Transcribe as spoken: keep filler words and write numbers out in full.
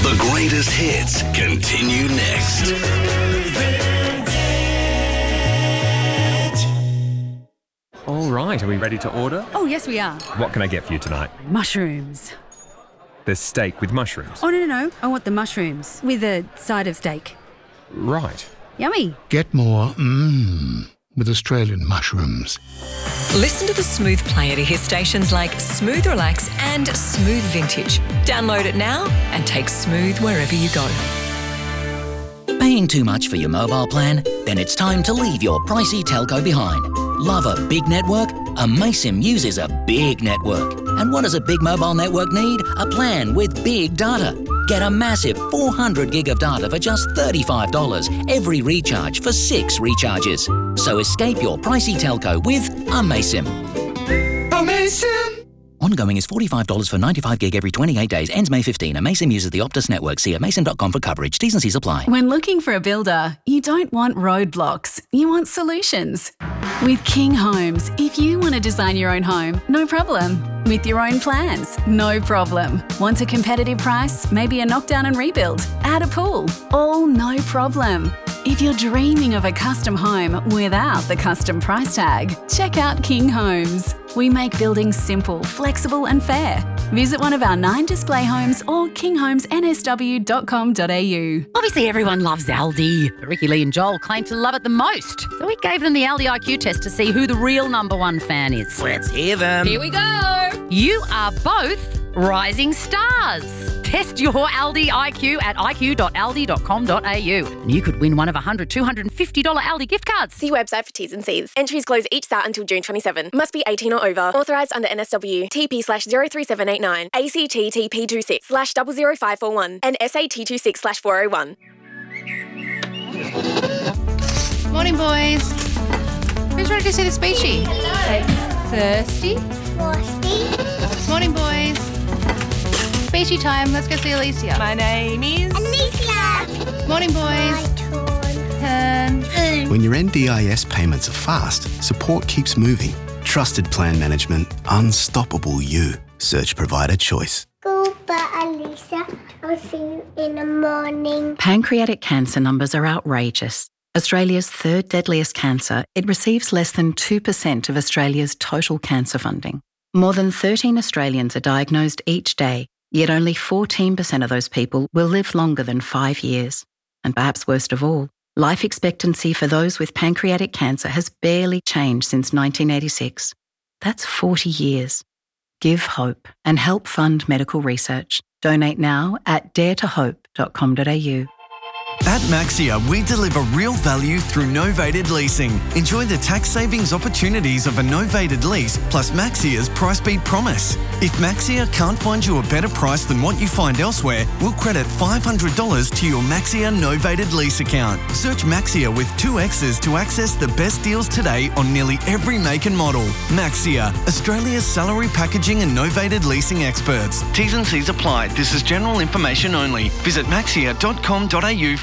The greatest hits continue next. All right, are we ready to order? Oh, yes, we are. What can I get for you tonight? Mushrooms. There's steak with mushrooms. Oh, no, no, no. I want the mushrooms with a side of steak. Right. Yummy. Get more mmm with Australian mushrooms. Listen to the Smooth Player to hear stations like Smooth Relax and Smooth Vintage. Download it now and take Smooth wherever you go. Paying too much for your mobile plan? Then it's time to leave your pricey telco behind. Love a big network? Amaysim uses a big network. And what does a big mobile network need? A plan with big data. Get a massive four hundred gig of data for just thirty-five dollars every recharge for six recharges. So escape your pricey telco with Amaysim. Amaysim! Ongoing is forty-five dollars for ninety-five gig every twenty-eight days. Ends May fifteenth. Amaysim uses the Optus network. See amaysim dot com for coverage. T's and C's apply. When looking for a builder, you don't want roadblocks. You want solutions. With King Homes, if you want to design your own home, no problem. With your own plans, no problem. Want a competitive price? Maybe a knockdown and rebuild? Add a pool? All no problem. If you're dreaming of a custom home without the custom price tag, check out King Homes. We make building simple, flexible and fair. Visit one of our nine display homes or king homes n s w dot com dot a u. Obviously everyone loves Aldi. Ricky, Lee and Joel claim to love it the most. So we gave them the Aldi I Q test to see who the real number one fan is. Let's hear them. Here we go. You are both rising stars. Test your Aldi I Q at i q dot aldi dot com dot a u. And you could win one of one hundred, two hundred fifty dollars Aldi gift cards. See website for T's and C's. Entries close each start until June twenty-seventh. Must be eighteen or over. Authorised under N S W. T P slash zero three seven eight nine. A C T T P two six slash zero zero five four one. And S A T two six slash four oh one. Morning, boys. Who's ready to see the speechy? Thirsty? Thirsty. Morning, boys. Speechy time. Let's go see Alicia. My name is... Alicia. Morning, boys. Turn. Turn. When your N D I S payments are fast, support keeps moving. Trusted plan management. Unstoppable you. Search provider choice. Goodbye, Alicia. I'll see you in the morning. Pancreatic cancer numbers are outrageous. Australia's third deadliest cancer, it receives less than two percent of Australia's total cancer funding. More than thirteen Australians are diagnosed each day, yet only fourteen percent of those people will live longer than five years. And perhaps worst of all, life expectancy for those with pancreatic cancer has barely changed since nineteen eighty-six. That's forty years. Give hope and help fund medical research. Donate now at dare to hope dot com dot a u. At Maxia, we deliver real value through novated leasing. Enjoy the tax savings opportunities of a novated lease plus Maxia's price beat promise. If Maxia can't find you a better price than what you find elsewhere, we'll credit five hundred dollars to your Maxia novated lease account. Search Maxia with two X's to access the best deals today on nearly every make and model. Maxia, Australia's salary packaging and novated leasing experts. T's and C's apply. This is general information only. Visit maxia dot com dot a u